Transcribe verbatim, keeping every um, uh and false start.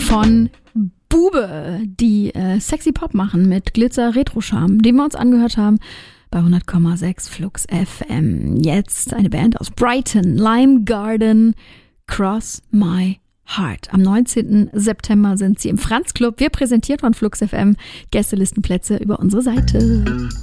von Bube, die äh, Sexy Pop machen mit Glitzer Retro Charme, den wir uns angehört haben bei hundert Komma sechs Flux F M. Jetzt eine Band aus Brighton, Lime Garden, Cross My Heart. Am neunzehnten September sind sie im Franz Club. Wir präsentiert von Flux F M. Gästelistenplätze über unsere Seite.